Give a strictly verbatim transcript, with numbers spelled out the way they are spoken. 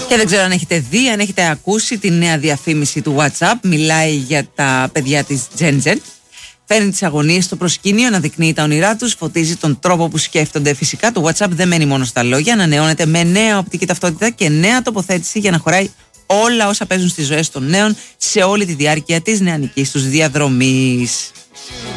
Και δεν ξέρω αν έχετε δει, αν έχετε ακούσει τη νέα διαφήμιση του WhatsApp. Μιλάει για τα παιδιά της Gen Z. Φέρνει τις αγωνίες στο προσκήνιο, αναδεικνύει τα όνειρά τους, φωτίζει τον τρόπο που σκέφτονται. Φυσικά το WhatsApp δεν μένει μόνο στα λόγια, ανανεώνεται με νέα οπτική ταυτότητα και νέα τοποθέτηση για να χωράει όλα όσα παίζουν στις ζωές των νέων σε όλη τη διάρκεια της νεανικής τους διαδρομής.